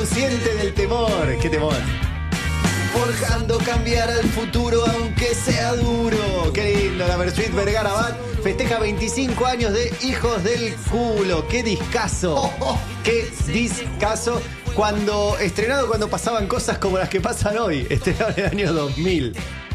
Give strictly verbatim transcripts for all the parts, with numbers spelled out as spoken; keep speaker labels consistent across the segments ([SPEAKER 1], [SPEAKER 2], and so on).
[SPEAKER 1] Consciente del temor. ¿Qué temor? Forjando cambiar al futuro aunque sea duro. Qué lindo, la Versuit Vergara Band festeja veinticinco años de Hijos del Culo. Qué discazo. Oh, oh. Qué discazo. Cuando, estrenado cuando pasaban cosas como las que pasan hoy. Estrenado en el año dos mil.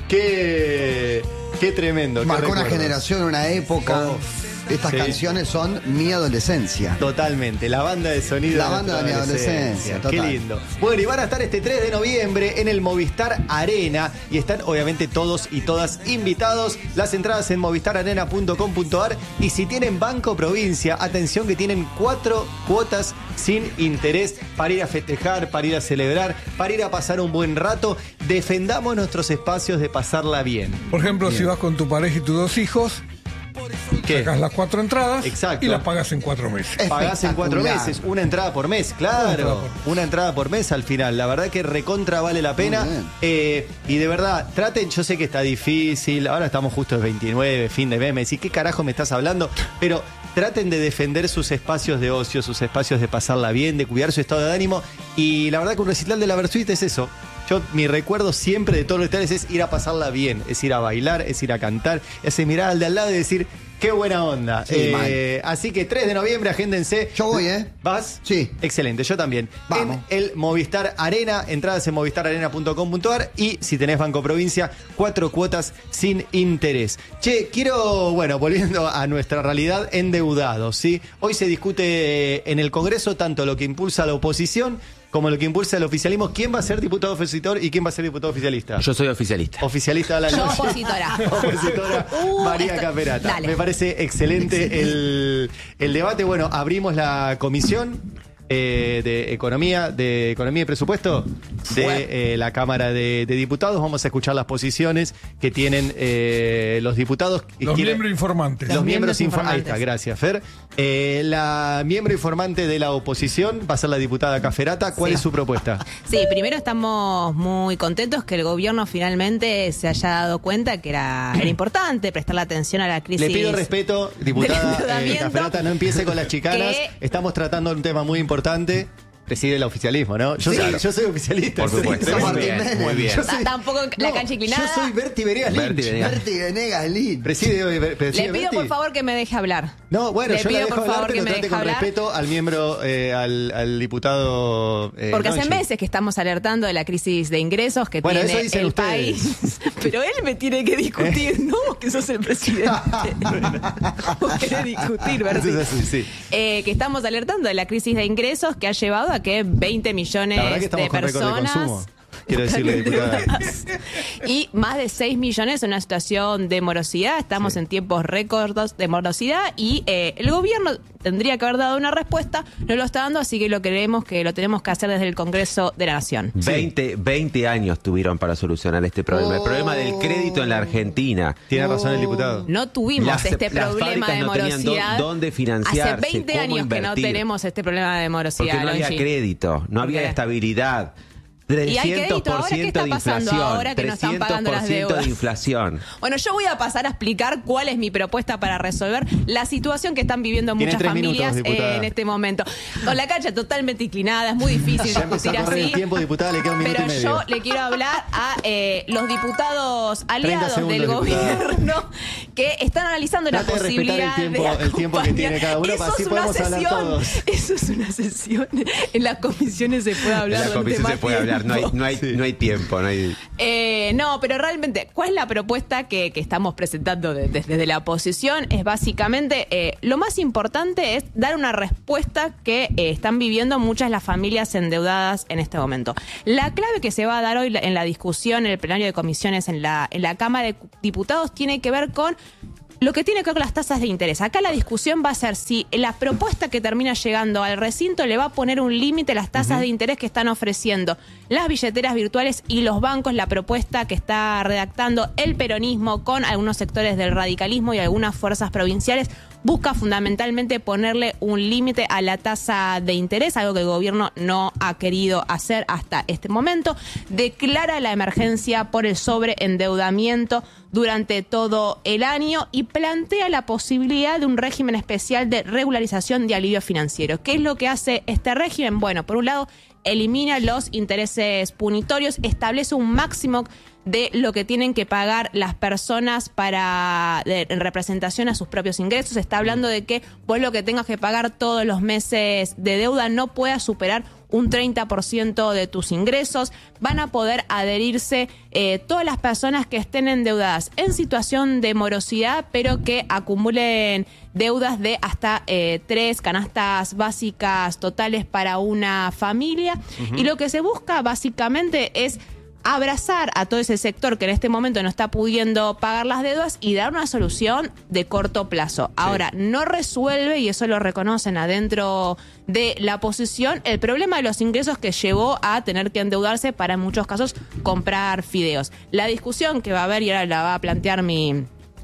[SPEAKER 1] Qué, qué tremendo.
[SPEAKER 2] Marcó
[SPEAKER 1] qué
[SPEAKER 2] una generación, una época. Oh. Estas sí. canciones son mi adolescencia.
[SPEAKER 1] Totalmente, la banda de sonido.
[SPEAKER 2] La banda de mi adolescencia.
[SPEAKER 1] Total. Qué lindo. Bueno, y van a estar este tres de noviembre en el Movistar Arena. Y están obviamente todos y todas invitados. Las entradas en movistar arena punto com punto ar. Y si tienen Banco Provincia, atención que tienen cuatro cuotas sin interés para ir a festejar, para ir a celebrar, para ir a pasar un buen rato. Defendamos nuestros espacios de pasarla bien.
[SPEAKER 3] Por ejemplo, bien. Si vas con tu pareja y tus dos hijos... ¿Qué? Sacas las cuatro entradas.
[SPEAKER 1] Exacto.
[SPEAKER 3] Y las pagas en cuatro meses.
[SPEAKER 1] Pagás en cuatro meses, una entrada por mes, claro. Una entrada por mes, una entrada por mes al final. La verdad que recontra vale la pena. Eh, y de verdad, traten, yo sé que está difícil. Ahora estamos justo el veintinueve, fin de mes. Me decís, ¿qué carajo me estás hablando? Pero traten de defender sus espacios de ocio, sus espacios de pasarla bien, de cuidar su estado de ánimo. Y la verdad que un recital de la Versuit es eso. Yo, mi recuerdo siempre de todos los recitales es ir a pasarla bien, es ir a bailar, es ir a cantar, es mirar al de al lado y decir, qué buena onda. Sí, eh, así que tres de noviembre, agéndense.
[SPEAKER 2] Yo voy, ¿eh?
[SPEAKER 1] ¿Vas?
[SPEAKER 2] Sí.
[SPEAKER 1] Excelente, yo también.
[SPEAKER 2] Vamos.
[SPEAKER 1] En el Movistar Arena, entradas en movistar arena punto com punto ar y si tenés Banco Provincia, cuatro cuotas sin interés. Che, quiero, bueno, volviendo a nuestra realidad, endeudados, ¿sí? Hoy se discute en el Congreso tanto lo que impulsa la oposición como lo que impulsa el oficialismo. ¿Quién va a ser diputado opositor y quién va a ser diputado oficialista?
[SPEAKER 4] Yo soy oficialista.
[SPEAKER 1] Oficialista de la
[SPEAKER 5] Yo
[SPEAKER 1] noche.
[SPEAKER 5] opositora.
[SPEAKER 1] Opositora
[SPEAKER 5] uh,
[SPEAKER 1] María
[SPEAKER 5] esto,
[SPEAKER 1] Caperata.
[SPEAKER 5] Dale.
[SPEAKER 1] Me parece excelente el, el debate. Bueno, abrimos la comisión eh, de Economía, de Economía y Presupuesto de eh, la Cámara de, de Diputados. Vamos a escuchar las posiciones que tienen eh, los diputados.
[SPEAKER 3] Los
[SPEAKER 1] Quiere,
[SPEAKER 3] miembros informantes.
[SPEAKER 1] Los, los miembros, miembros informantes. Ahí está, gracias, Fer. Eh, la miembro informante de la oposición va a ser la diputada Caferata. ¿Cuál sí. es su propuesta?
[SPEAKER 5] Sí, primero estamos muy contentos que el gobierno finalmente se haya dado cuenta que era, era importante prestarle atención a la crisis.
[SPEAKER 1] Le pido respeto, diputada eh, Caferata, no empiece con las chicanas. Que... Estamos tratando un tema muy importante. Preside el oficialismo, ¿no? Yo, sí, soy, yo soy oficialista.
[SPEAKER 4] Por supuesto.
[SPEAKER 1] Muy
[SPEAKER 4] bien, bien, muy bien.
[SPEAKER 5] Yo soy, Tampoco la
[SPEAKER 1] no,
[SPEAKER 5] cancha inclinada.
[SPEAKER 1] Yo soy Berti Venegas Lynch.
[SPEAKER 4] Berti Venegas,
[SPEAKER 2] Berti Venegas Lynch.
[SPEAKER 1] Preside, preside
[SPEAKER 5] Le pido
[SPEAKER 1] Berti.
[SPEAKER 5] por favor que me deje hablar.
[SPEAKER 1] No, bueno,
[SPEAKER 5] Le
[SPEAKER 1] yo
[SPEAKER 5] pido
[SPEAKER 1] la dejo
[SPEAKER 5] por
[SPEAKER 1] hablar,
[SPEAKER 5] favor
[SPEAKER 1] pero
[SPEAKER 5] que me
[SPEAKER 1] trate
[SPEAKER 5] deje
[SPEAKER 1] con
[SPEAKER 5] hablar.
[SPEAKER 1] respeto al miembro, eh, al, al diputado. Eh,
[SPEAKER 5] Porque
[SPEAKER 1] Noche.
[SPEAKER 5] hace meses que estamos alertando de la crisis de ingresos que
[SPEAKER 1] bueno,
[SPEAKER 5] tiene
[SPEAKER 1] eso
[SPEAKER 5] el
[SPEAKER 1] ustedes.
[SPEAKER 5] país. Pero él me tiene que discutir, ¿Eh? ¿no? Que sos el presidente. Vos querés discutir, Berti.
[SPEAKER 1] Sí, sí.
[SPEAKER 5] Eh, que estamos alertando de la crisis de ingresos que ha llevado a que veinte millones
[SPEAKER 1] la verdad que estamos
[SPEAKER 5] de
[SPEAKER 1] con
[SPEAKER 5] personas.
[SPEAKER 1] récord de consumo. Quiero decirle, diputada.
[SPEAKER 5] Y más de seis millones en una situación de morosidad. Estamos sí. en tiempos récords de morosidad y eh, el gobierno tendría que haber dado una respuesta, no lo está dando, así que lo queremos que lo tenemos que hacer desde el Congreso de la Nación.
[SPEAKER 4] veinte, veinte años tuvieron para solucionar este problema. Oh. El problema del crédito en la Argentina.
[SPEAKER 1] Tiene razón oh. el diputado.
[SPEAKER 5] No tuvimos
[SPEAKER 4] las,
[SPEAKER 5] este
[SPEAKER 4] las
[SPEAKER 5] problema de
[SPEAKER 4] no
[SPEAKER 5] morosidad.
[SPEAKER 4] Dó, ¿Dónde financiarse?
[SPEAKER 5] Hace veinte años
[SPEAKER 4] invertir.
[SPEAKER 5] que no tenemos este problema de morosidad.
[SPEAKER 4] Porque no había crédito, no había estabilidad. trescientos por ciento de inflación,
[SPEAKER 5] ahora que no están pagando las deudas.
[SPEAKER 4] de inflación.
[SPEAKER 5] Bueno, yo voy a pasar a explicar cuál es mi propuesta para resolver la situación que están viviendo muchas familias
[SPEAKER 1] minutos,
[SPEAKER 5] eh, en este momento. Con la cancha totalmente inclinada, es muy difícil
[SPEAKER 1] ya
[SPEAKER 5] discutir
[SPEAKER 1] a
[SPEAKER 5] así.
[SPEAKER 1] El tiempo, diputada, le queda un minuto
[SPEAKER 5] pero
[SPEAKER 1] y medio.
[SPEAKER 5] yo le quiero hablar a eh, los diputados aliados
[SPEAKER 1] segundos,
[SPEAKER 5] del
[SPEAKER 1] diputada.
[SPEAKER 5] gobierno que están analizando
[SPEAKER 1] Trate
[SPEAKER 5] la posibilidad
[SPEAKER 1] de, el tiempo,
[SPEAKER 5] de
[SPEAKER 1] el tiempo que tiene cada uno,
[SPEAKER 5] eso
[SPEAKER 1] así
[SPEAKER 5] es
[SPEAKER 1] podemos
[SPEAKER 5] una
[SPEAKER 1] hablar
[SPEAKER 5] sesión,
[SPEAKER 1] todos.
[SPEAKER 5] Eso es una sesión. En las comisiones se puede hablar.
[SPEAKER 4] En la comisión se puede hablar, no hay, no hay,
[SPEAKER 1] sí.
[SPEAKER 4] no hay tiempo, no hay...
[SPEAKER 5] Eh, no, pero realmente, ¿cuál es la propuesta que, que estamos presentando desde, desde la oposición? Es básicamente, eh, lo más importante es dar una respuesta que eh, están viviendo muchas las familias endeudadas en este momento. La clave que se va a dar hoy en la discusión, en el plenario de comisiones, en la, en la Cámara de Diputados, tiene que ver con lo que tiene que ver con las tasas de interés. Acá la discusión va a ser si la propuesta que termina llegando al recinto le va a poner un límite a las tasas uh-huh. de interés que están ofreciendo las billeteras virtuales y los bancos, la propuesta que está redactando el peronismo con algunos sectores del radicalismo y algunas fuerzas provinciales, busca fundamentalmente ponerle un límite a la tasa de interés, algo que el gobierno no ha querido hacer hasta este momento. Declara la emergencia por el sobreendeudamiento durante todo el año y plantea la posibilidad de un régimen especial de regularización de alivio financiero. ¿Qué es lo que hace este régimen? Bueno, por un lado, elimina los intereses punitorios, establece un máximo de lo que tienen que pagar las personas para de, en representación a sus propios ingresos. Está hablando de que vos lo que tengas que pagar todos los meses de deuda no pueda superar un treinta por ciento de tus ingresos. Van a poder adherirse eh, todas las personas que estén endeudadas en situación de morosidad, pero que acumulen deudas de hasta eh, tres canastas básicas totales para una familia. Uh-huh. Y lo que se busca básicamente es abrazar a todo ese sector que en este momento no está pudiendo pagar las deudas y dar una solución de corto plazo. Sí. Ahora, no resuelve, y eso lo reconocen adentro de la oposición, el problema de los ingresos que llevó a tener que endeudarse para en muchos casos comprar fideos. La discusión que va a haber, y ahora la va a plantear mi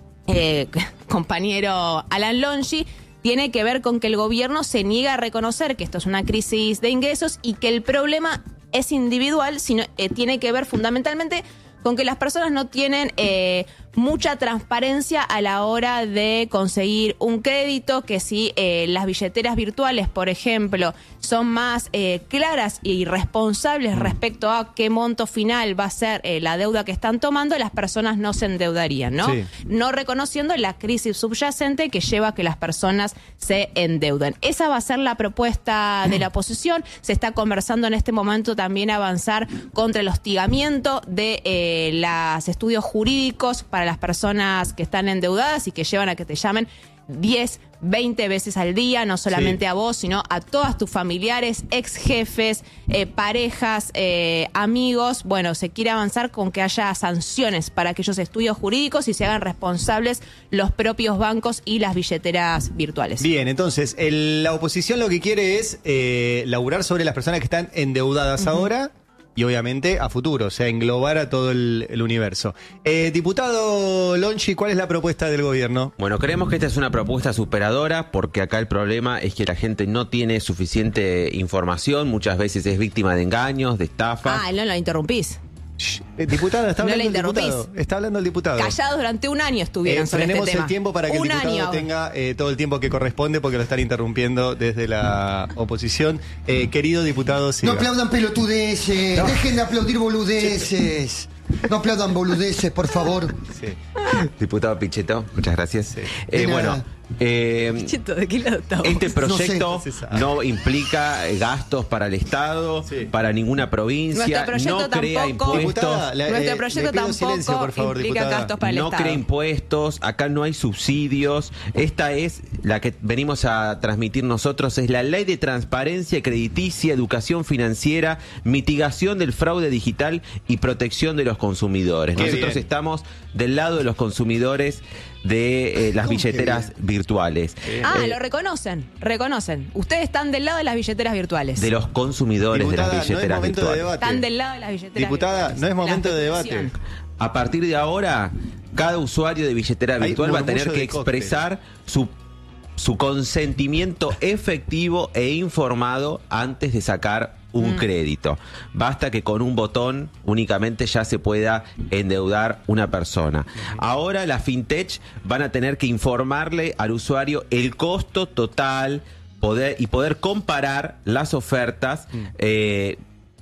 [SPEAKER 5] eh, compañero Alan Longi, tiene que ver con que el gobierno se niega a reconocer que esto es una crisis de ingresos y que el problema es individual, sino eh, tiene que ver fundamentalmente con que las personas no tienen eh, mucha transparencia a la hora de conseguir un crédito, que si eh, las billeteras virtuales, por ejemplo, son más eh, claras y responsables respecto a qué monto final va a ser eh, la deuda que están tomando, las personas no se endeudarían, ¿no? Sí. No reconociendo la crisis subyacente que lleva a que las personas se endeuden. Esa va a ser la propuesta de la oposición. Se está conversando en este momento también avanzar contra el hostigamiento de eh, los estudios jurídicos para las personas que están endeudadas y que llevan a que te llamen diez, veinte veces al día, no solamente sí. a vos, sino a todas tus familiares, ex jefes, eh, parejas, eh, amigos. Bueno, se quiere avanzar con que haya sanciones para aquellos estudios jurídicos y se hagan responsables los propios bancos y las billeteras virtuales.
[SPEAKER 1] Bien, entonces, el, la oposición lo que quiere es eh, laburar sobre las personas que están endeudadas uh-huh. ahora, y obviamente a futuro, o sea, englobar a todo el, el universo. Eh, diputado Longi, ¿cuál es la propuesta del gobierno?
[SPEAKER 4] Bueno, creemos que esta es una propuesta superadora, porque acá el problema es que la gente no tiene suficiente información, muchas veces es víctima de engaños, de estafas.
[SPEAKER 5] Ah, no lo interrumpís.
[SPEAKER 1] Shh, eh, diputada, está hablando no el diputado. Está hablando el diputado.
[SPEAKER 5] Callados durante un año estuvieron
[SPEAKER 1] eh,
[SPEAKER 5] sobre este tema.
[SPEAKER 1] Tenemos el tiempo para que
[SPEAKER 5] un
[SPEAKER 1] el diputado
[SPEAKER 5] año.
[SPEAKER 1] tenga eh, todo el tiempo que corresponde, porque lo están interrumpiendo desde la oposición. Eh, querido diputado, siga.
[SPEAKER 2] No aplaudan pelotudeces, no. Dejen de aplaudir boludeces. No aplaudan boludeces, por favor.
[SPEAKER 4] Sí. Diputado Pichetto, muchas gracias. Sí. Eh, bueno, eh,
[SPEAKER 5] Pichetto, ¿de qué lado estamos?
[SPEAKER 4] Este proyecto
[SPEAKER 2] no, sé.
[SPEAKER 4] no implica gastos para el Estado, sí. para ninguna provincia, no crea
[SPEAKER 5] tampoco,
[SPEAKER 4] impuestos.
[SPEAKER 5] Diputada, la, Nuestro eh, proyecto tampoco silencio, por favor, implica diputada. gastos para el
[SPEAKER 4] no
[SPEAKER 5] Estado.
[SPEAKER 4] No crea impuestos, acá no hay subsidios. Esta es la que venimos a transmitir nosotros, es la Ley de Transparencia Crediticia, Educación Financiera, Mitigación del Fraude Digital y Protección de los consumidores. Qué Nosotros bien. estamos del lado de los consumidores de eh, las billeteras virtuales.
[SPEAKER 5] Ah,
[SPEAKER 4] eh,
[SPEAKER 5] lo reconocen, reconocen. Ustedes están del lado de las billeteras virtuales.
[SPEAKER 4] De los consumidores
[SPEAKER 1] diputada,
[SPEAKER 4] de las billeteras
[SPEAKER 1] no es
[SPEAKER 4] virtuales.
[SPEAKER 1] De
[SPEAKER 5] están del lado de las billeteras
[SPEAKER 1] diputada,
[SPEAKER 5] virtuales.
[SPEAKER 1] no es momento de debate.
[SPEAKER 4] A partir de ahora, cada usuario de billetera virtual va a tener que expresar su su consentimiento efectivo e informado antes de sacar un mm. crédito. Basta que con un botón únicamente ya se pueda endeudar una persona. Ahora las fintech van a tener que informarle al usuario el costo total poder, y poder comparar las ofertas mm. eh,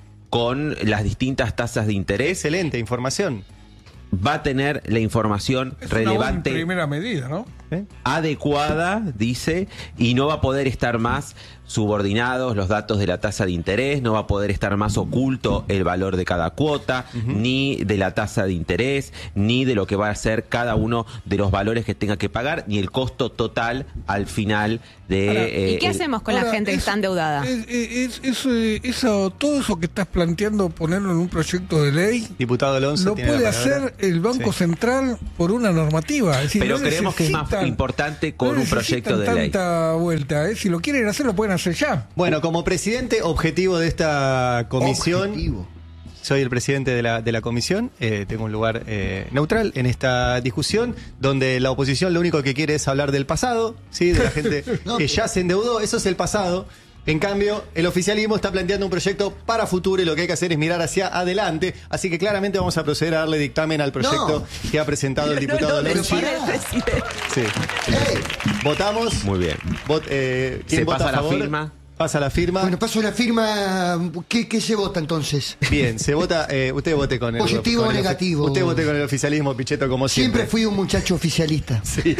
[SPEAKER 4] con las distintas tasas de interés.
[SPEAKER 1] Excelente información.
[SPEAKER 4] Va a tener la información
[SPEAKER 3] es
[SPEAKER 4] relevante.
[SPEAKER 3] Una primera medida, ¿no?
[SPEAKER 1] ¿Eh?
[SPEAKER 4] Adecuada, dice, y no va a poder estar más subordinados los datos de la tasa de interés, no va a poder estar más oculto el valor de cada cuota, uh-huh. ni de la tasa de interés, ni de lo que va a ser cada uno de los valores que tenga que pagar, ni el costo total al final de...
[SPEAKER 5] Ahora, ¿y qué
[SPEAKER 4] eh,
[SPEAKER 5] hacemos con
[SPEAKER 3] ahora,
[SPEAKER 5] la gente
[SPEAKER 3] es,
[SPEAKER 5] que está endeudada?
[SPEAKER 3] Es, es, es, es, eso, todo eso que estás planteando ponerlo en un proyecto de ley,
[SPEAKER 1] diputado Alonso,
[SPEAKER 3] lo puede hacer el Banco sí. Central por una normativa. Es decir,
[SPEAKER 4] Pero
[SPEAKER 3] no
[SPEAKER 4] creemos que es más importante con
[SPEAKER 3] no
[SPEAKER 4] un proyecto de ley.
[SPEAKER 3] Tanta vuelta, ¿eh? Si lo quieren hacer, lo pueden hacer ya.
[SPEAKER 1] Bueno, como presidente objetivo de esta comisión, objetivo. soy el presidente de la, de la comisión, eh, tengo un lugar eh, neutral en esta discusión, donde la oposición lo único que quiere es hablar del pasado, ¿sí? De la gente no, que ya se endeudó, eso es el pasado. En cambio, el oficialismo está planteando un proyecto para futuro y lo que hay que hacer es mirar hacia adelante. Así que claramente vamos a proceder a darle dictamen al proyecto no. que ha presentado el diputado
[SPEAKER 5] no, no,
[SPEAKER 1] Longi.
[SPEAKER 5] Sí.
[SPEAKER 1] Sí. Hey. Votamos.
[SPEAKER 4] Muy bien.
[SPEAKER 1] Vot, eh, ¿Quién
[SPEAKER 4] Se
[SPEAKER 1] vota
[SPEAKER 4] pasa
[SPEAKER 1] a favor?
[SPEAKER 4] la firma.
[SPEAKER 1] Pasa la firma.
[SPEAKER 2] Bueno, paso la firma. ¿Qué, qué se vota entonces?
[SPEAKER 1] Bien, se vota. Eh, usted vote con el.
[SPEAKER 2] ¿Positivo
[SPEAKER 1] con
[SPEAKER 2] o
[SPEAKER 1] el,
[SPEAKER 2] negativo?
[SPEAKER 1] Usted vote con el oficialismo, Pichetto, como siempre.
[SPEAKER 2] Siempre fui un muchacho oficialista.
[SPEAKER 1] Sí.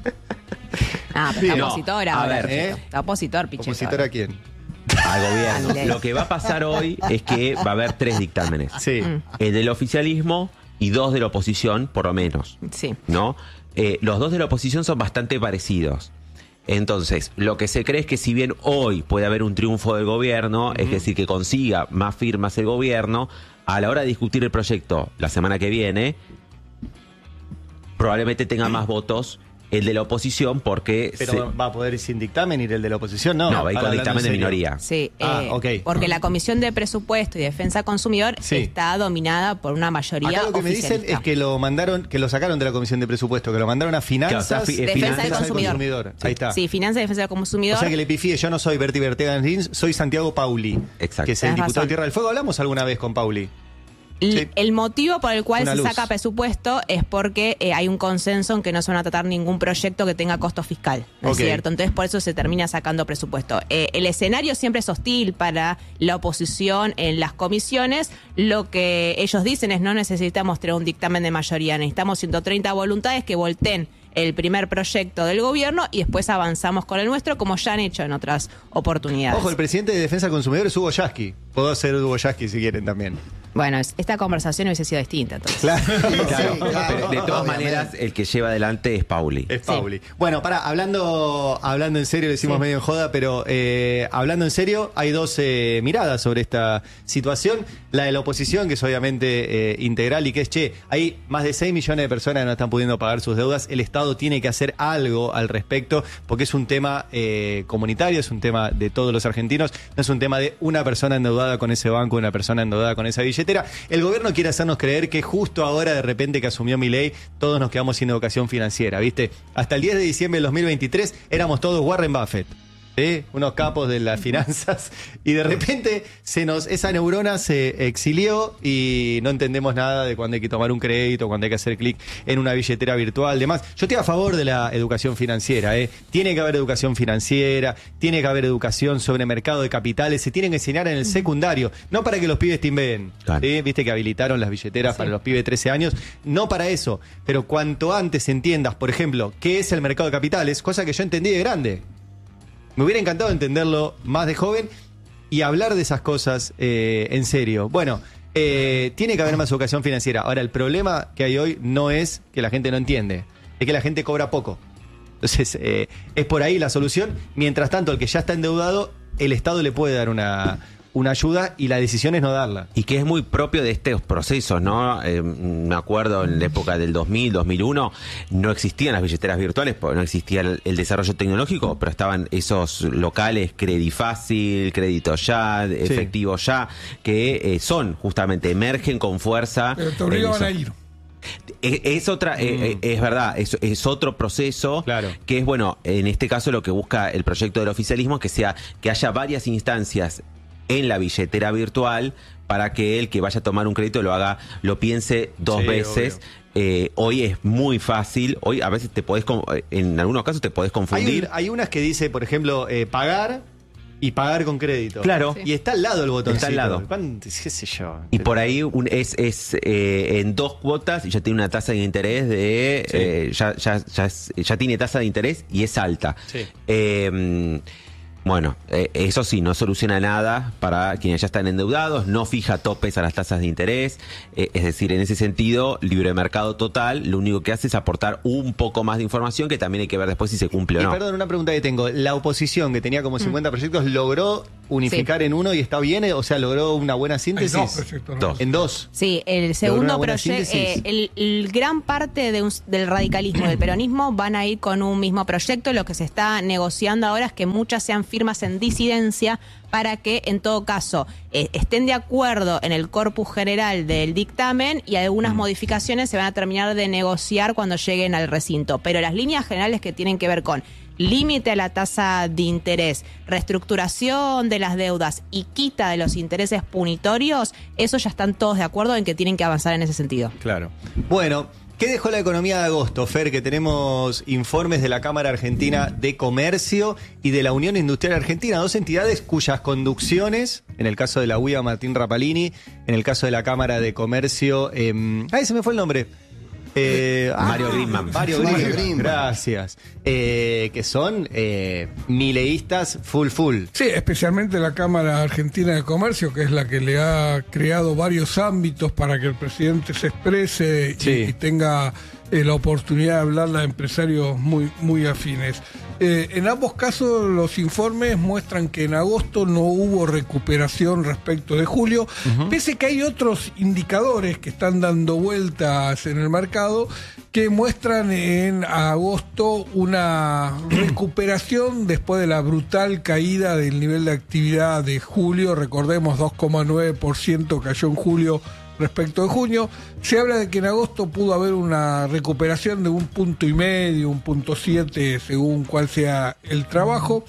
[SPEAKER 5] Ah, pero
[SPEAKER 1] Bien.
[SPEAKER 5] está opositor
[SPEAKER 4] No,
[SPEAKER 5] ahora.
[SPEAKER 4] a ver,
[SPEAKER 1] ¿eh?
[SPEAKER 5] Está opositor, Pichetto.
[SPEAKER 1] ¿Opositor a quién?
[SPEAKER 4] Al gobierno.
[SPEAKER 5] Dale.
[SPEAKER 4] Lo que va a pasar hoy es que va a haber tres dictámenes.
[SPEAKER 1] Sí.
[SPEAKER 4] El del oficialismo y dos de la oposición, por lo menos.
[SPEAKER 5] Sí.
[SPEAKER 4] ¿No? Eh, los dos de la oposición son bastante parecidos. Entonces, lo que se cree es que si bien hoy puede haber un triunfo del gobierno, uh-huh. es decir, que consiga más firmas el gobierno, a la hora de discutir el proyecto la semana que viene, probablemente tenga más votos el de la oposición porque...
[SPEAKER 1] Pero
[SPEAKER 4] se...
[SPEAKER 1] va a poder ir sin dictamen ir el de la oposición, ¿no?
[SPEAKER 4] No, va a ir con dictamen de minoría.
[SPEAKER 5] Sí,
[SPEAKER 1] Ah,
[SPEAKER 5] eh,
[SPEAKER 1] ok.
[SPEAKER 5] porque la Comisión de Presupuesto y Defensa Consumidor
[SPEAKER 1] Sí.
[SPEAKER 5] está dominada por una mayoría
[SPEAKER 1] Acá lo que me dicen
[SPEAKER 5] oficialista.
[SPEAKER 1] es que lo mandaron, que lo sacaron de la Comisión de Presupuesto, que lo mandaron a Finanzas,
[SPEAKER 4] Claro, o sea, fi-
[SPEAKER 5] Defensa
[SPEAKER 4] Finanzas
[SPEAKER 5] del consumidor.
[SPEAKER 1] Ahí está.
[SPEAKER 5] Sí, Finanza y Defensa del Consumidor.
[SPEAKER 1] O sea que le pifié, yo no soy Berti Bertegan Rins, soy Santiago Pauli,
[SPEAKER 4] Exacto.
[SPEAKER 1] que es el
[SPEAKER 5] Tenés
[SPEAKER 1] diputado
[SPEAKER 5] razón.
[SPEAKER 1] de Tierra del Fuego. ¿Hablamos alguna vez con Pauli?
[SPEAKER 5] L-
[SPEAKER 1] Sí.
[SPEAKER 5] El motivo por el cual
[SPEAKER 1] Una
[SPEAKER 5] se
[SPEAKER 1] luz.
[SPEAKER 5] saca presupuesto es porque eh, hay un consenso en que no se van a tratar ningún proyecto que tenga costo fiscal, ¿no
[SPEAKER 1] Ok.
[SPEAKER 5] es cierto? Entonces por eso se termina sacando presupuesto. Eh, el escenario siempre es hostil para la oposición en las comisiones. Lo que ellos dicen es no necesitamos tener un dictamen de mayoría, necesitamos ciento treinta voluntades que volteen el primer proyecto del gobierno y después avanzamos con el nuestro como ya han hecho en otras oportunidades.
[SPEAKER 1] Ojo, el presidente de Defensa del Consumidor es Hugo Yasky. Puedo ser Hugo Yasky si quieren también.
[SPEAKER 5] Bueno, es- esta conversación hubiese sido distinta entonces.
[SPEAKER 1] Claro.
[SPEAKER 4] Claro,
[SPEAKER 2] Sí, claro,
[SPEAKER 4] pero de todas
[SPEAKER 2] obviamente.
[SPEAKER 4] maneras, el que lleva adelante es Pauli.
[SPEAKER 1] Es Pauli. Bueno, pará, hablando, hablando en serio, lo decimos
[SPEAKER 5] Sí.
[SPEAKER 1] medio en joda, pero eh, hablando en serio, hay dos eh, miradas sobre esta situación. La de la oposición, que es obviamente eh, integral y que es, che, hay más de seis millones de personas que no están pudiendo pagar sus deudas. El Estado tiene que hacer algo al respecto, porque es un tema eh, comunitario, es un tema de todos los argentinos, no es un tema de una persona endeudada con ese banco, una persona endeudada con esa billetera. El gobierno quiere hacernos creer que justo ahora, de repente que asumió Milei, todos nos quedamos sin educación financiera, ¿viste? Hasta el diez de diciembre del dos mil veintitrés éramos todos Warren Buffett. ¿Sí? Unos capos de las finanzas, y de repente se nos esa neurona se exilió y no entendemos nada de cuándo hay que tomar un crédito, cuándo hay que hacer clic en una billetera virtual, demás. Yo estoy a favor de la educación financiera, ¿eh? Tiene que haber educación financiera, tiene que haber educación sobre mercado de capitales, se tienen que enseñar en el secundario, no para que los pibes timben,
[SPEAKER 4] Claro.
[SPEAKER 1] ¿sí? Viste que habilitaron las billeteras
[SPEAKER 5] Sí.
[SPEAKER 1] para los pibes de trece años, no para eso, pero cuanto antes entiendas, por ejemplo, qué es el mercado de capitales, cosa que yo entendí de grande. Me hubiera encantado entenderlo más de joven y hablar de esas cosas eh, en serio. Bueno, eh, tiene que haber más educación financiera. Ahora, el problema que hay hoy no es que la gente no entiende, es que la gente cobra poco. Entonces, eh, es por ahí la solución. Mientras tanto, el que ya está endeudado, el Estado le puede dar una, una ayuda y la decisión es no darla.
[SPEAKER 4] Y que es muy propio de estos procesos, ¿no? Eh, me acuerdo en la época del dos mil, dos mil uno, no existían las billeteras virtuales, porque no existía el, el desarrollo tecnológico, pero estaban esos locales Credifácil, Crédito Ya, Efectivo Ya, que eh, son justamente, emergen con fuerza.
[SPEAKER 3] Pero te
[SPEAKER 4] en
[SPEAKER 3] obligaban
[SPEAKER 4] eso.
[SPEAKER 3] a ir.
[SPEAKER 4] Es, es otra, eh, eh, es verdad, es, es otro proceso
[SPEAKER 1] Claro.
[SPEAKER 4] que es, bueno, en este caso lo que busca el proyecto del oficialismo es que sea, que haya varias instancias en la billetera virtual para que el que vaya a tomar un crédito lo haga, lo piense dos
[SPEAKER 1] Sí,
[SPEAKER 4] veces.
[SPEAKER 1] obvio.
[SPEAKER 4] Eh, hoy es muy fácil, hoy a veces te podés, con- en algunos casos te podés
[SPEAKER 1] Hay,
[SPEAKER 4] confundir.
[SPEAKER 1] un- hay unas que dice, por ejemplo, eh, pagar y pagar con crédito.
[SPEAKER 4] Claro.
[SPEAKER 1] Y está al lado el botón.
[SPEAKER 4] Está al lado.
[SPEAKER 1] ¿Qué sé yo?
[SPEAKER 4] Y por ahí un- es, es eh, en dos cuotas y ya tiene una tasa de interés de...
[SPEAKER 1] Sí.
[SPEAKER 4] eh, ya, ya, ya, es- ya tiene tasa de interés y es alta.
[SPEAKER 1] Sí.
[SPEAKER 4] Eh, bueno, eh, eso sí, no soluciona nada para quienes ya están endeudados, no fija topes a las tasas de interés, eh, es decir, en ese sentido, libre mercado total, lo único que hace es aportar un poco más de información que también hay que ver después si se cumple o
[SPEAKER 1] Y
[SPEAKER 4] no.
[SPEAKER 1] perdón, una pregunta que tengo. ¿La oposición, que tenía como cincuenta proyectos, logró unificar
[SPEAKER 5] Sí.
[SPEAKER 1] en uno y está bien? O sea, ¿logró una buena
[SPEAKER 3] Hay
[SPEAKER 1] síntesis?
[SPEAKER 3] dos proyectos, ¿no?
[SPEAKER 4] Dos.
[SPEAKER 1] En dos.
[SPEAKER 5] Sí, el
[SPEAKER 1] una
[SPEAKER 5] segundo
[SPEAKER 1] buena
[SPEAKER 5] proyecto,
[SPEAKER 1] síntesis.
[SPEAKER 5] el, el gran parte de un- del radicalismo y del peronismo van a ir con un mismo proyecto. Lo que se está negociando ahora es que muchas sean firmas en disidencia para que, en todo caso, eh, estén de acuerdo en el corpus general del dictamen y algunas modificaciones se van a terminar de negociar cuando lleguen al recinto. Pero las líneas generales que tienen que ver con límite a la tasa de interés, reestructuración de las deudas y quita de los intereses punitorios, eso ya están todos de acuerdo en que tienen que avanzar en ese sentido.
[SPEAKER 1] Claro. Bueno, ¿Qué dejó la economía de agosto, Fer? Que tenemos informes de la Cámara Argentina de Comercio y de la Unión Industrial Argentina, dos entidades cuyas conducciones, en el caso de la U I A, Martín Rapalini, en el caso de la Cámara de Comercio, eh, ¡ay, se me fue el nombre! Eh,
[SPEAKER 4] Mario
[SPEAKER 1] ah,
[SPEAKER 4] Grimman.
[SPEAKER 1] Mario Grimman, gracias. Eh, que son eh, mileístas full full.
[SPEAKER 3] Sí, especialmente la Cámara Argentina de Comercio, que es la que le ha creado varios ámbitos para que el presidente se exprese sí. y, y tenga eh, la oportunidad de hablarle a empresarios muy, muy afines. Eh, en ambos casos los informes muestran que en agosto no hubo recuperación respecto de julio, uh-huh. pese que hay otros indicadores que están dando vueltas en el mercado que muestran en agosto una recuperación después de la brutal caída del nivel de actividad de julio. Recordemos, dos coma nueve por ciento cayó en julio respecto de junio. Se habla de que en agosto pudo haber una recuperación de un punto y medio, un punto siete, según cuál sea el trabajo.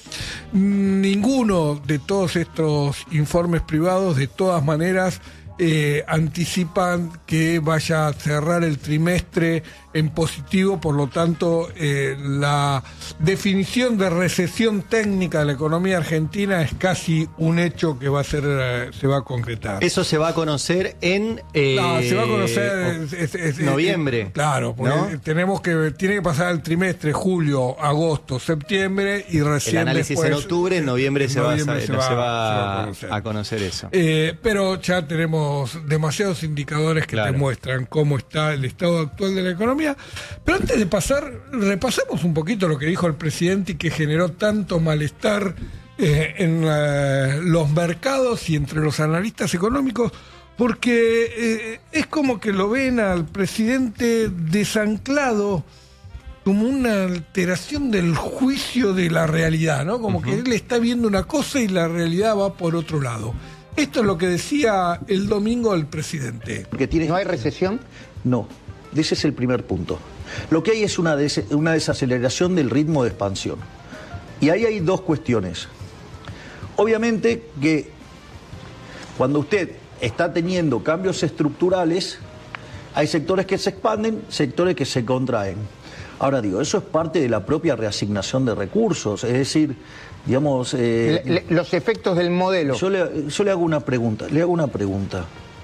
[SPEAKER 3] Ninguno de todos estos informes privados, de todas maneras, eh, anticipan que vaya a cerrar el trimestre en positivo. Por lo tanto, eh, la definición de recesión técnica de la economía argentina es casi un hecho que va a ser, eh, se va a concretar.
[SPEAKER 1] Eso se va a conocer en eh,
[SPEAKER 3] no, se va a conocer es, es, es,
[SPEAKER 1] noviembre.
[SPEAKER 3] Es, claro, porque ¿no? tenemos que tiene que pasar el trimestre julio, agosto, septiembre y recién
[SPEAKER 1] el análisis
[SPEAKER 3] después,
[SPEAKER 1] en octubre, en noviembre, en se, noviembre va, se, va, se, va, se va a conocer, a conocer eso.
[SPEAKER 3] Eh, pero ya tenemos demasiados indicadores que claro. te muestran cómo está el estado actual de la economía. Pero antes de pasar, repasamos un poquito lo que dijo el presidente y que generó tanto malestar eh, en uh, los mercados y entre los analistas económicos, porque eh, es como que lo ven al presidente desanclado, como una alteración del juicio de la realidad, ¿no? Como uh-huh. que él está viendo una cosa y la realidad va por otro lado. Esto es lo que decía el domingo el presidente.
[SPEAKER 6] Porque tiene... ¿No hay recesión? No. Ese es el primer punto. Lo que hay es una, des una desaceleración del ritmo de expansión. Y ahí hay dos cuestiones. Obviamente que cuando usted está teniendo cambios estructurales, hay sectores que se expanden, sectores que se contraen. Ahora digo, eso es parte de la propia reasignación de recursos, es decir, digamos... Eh,
[SPEAKER 2] le, le, los efectos del modelo.
[SPEAKER 6] Yo le, yo le hago una pregunta, le hago una pregunta.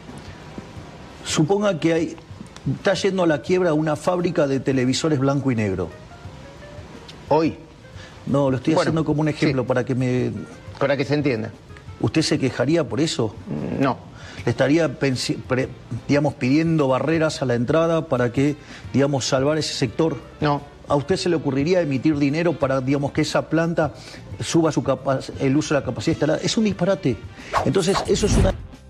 [SPEAKER 6] Suponga que hay... Está yendo a la quiebra una fábrica de televisores blanco y negro.
[SPEAKER 2] ¿Hoy?
[SPEAKER 6] No, lo estoy bueno, haciendo como un ejemplo sí. para que me...
[SPEAKER 2] Para que se entienda.
[SPEAKER 6] ¿Usted se quejaría por eso?
[SPEAKER 2] No.
[SPEAKER 6] ¿Le estaría, pre, digamos, pidiendo barreras a la entrada para que, digamos, salvar ese sector?
[SPEAKER 2] No.
[SPEAKER 6] ¿A usted se le ocurriría emitir dinero para, digamos, que esa planta suba su capa el uso de la capacidad instalada? Es un disparate. Entonces, eso es una...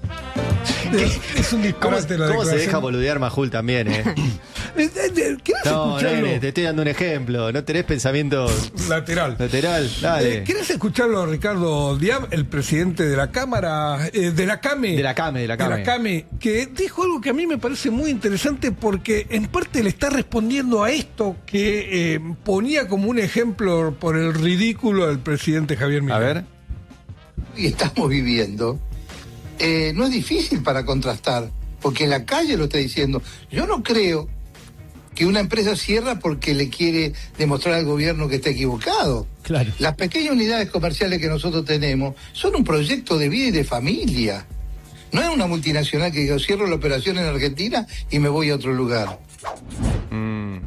[SPEAKER 3] Es un disparate.
[SPEAKER 1] ¿Cómo, ¿cómo se deja boludear Majul también, eh?
[SPEAKER 3] ¿Querés
[SPEAKER 1] no,
[SPEAKER 3] escucharlo?
[SPEAKER 1] Nene, te estoy dando un ejemplo. No tenés pensamiento
[SPEAKER 3] lateral.
[SPEAKER 1] Lateral, dale.
[SPEAKER 3] Eh, ¿Querés escucharlo a Ricardo Diab, el presidente de la Cámara, eh, de la CAME?
[SPEAKER 1] De la CAME, de la CAME.
[SPEAKER 3] De la CAME, que dijo algo que a mí me parece muy interesante porque en parte le está respondiendo a esto que eh, ponía como un ejemplo por el ridículo del presidente Javier Milei.
[SPEAKER 1] A ver.
[SPEAKER 7] Y estamos viviendo. Eh, no es difícil para contrastar, porque en la calle lo está diciendo. Yo no creo que una empresa cierra porque le quiere demostrar al gobierno que está equivocado.
[SPEAKER 1] Claro.
[SPEAKER 7] Las pequeñas unidades comerciales que nosotros tenemos son un proyecto de vida y de familia. No es una multinacional que yo cierro la operación en Argentina y me voy a otro lugar.
[SPEAKER 3] Mm.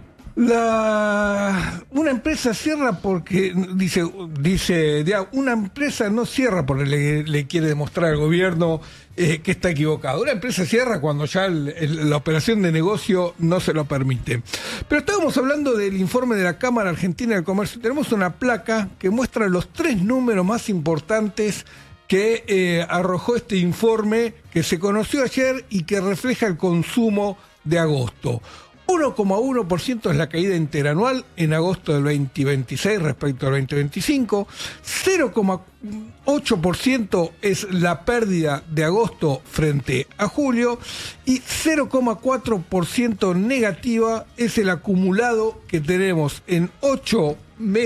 [SPEAKER 3] La una empresa cierra porque dice dice una empresa no cierra porque le, le quiere demostrar al gobierno eh, que está equivocado. Una empresa cierra cuando ya el, el, la operación de negocio no se lo permite. Pero estábamos hablando del informe de la Cámara Argentina de Comercio. Tenemos una placa que muestra los tres números más importantes que eh, arrojó este informe que se conoció ayer y que refleja el consumo de agosto. uno coma uno por ciento es la caída interanual en agosto del veinte veintiséis respecto al veinte veinticinco, cero coma ocho por ciento es la pérdida de agosto frente a julio y cero coma cuatro por ciento negativa es el acumulado que tenemos en ocho meses